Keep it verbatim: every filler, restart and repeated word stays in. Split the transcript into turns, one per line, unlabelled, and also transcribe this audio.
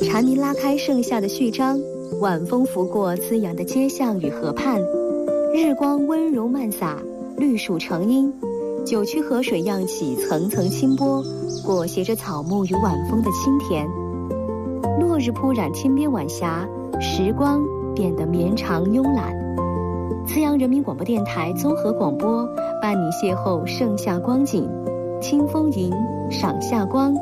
蝉鸣拉开盛夏的序章，晚风拂过滋养的街巷与河畔，日光温柔漫洒，绿树成荫，九曲河水漾起层层清波，裹挟着草木与晚风的清甜。落日铺染天边晚霞，时光变得绵长慵懒。资阳人民广播电台综合广播，伴你邂逅盛夏光景，清风吟，赏夏光。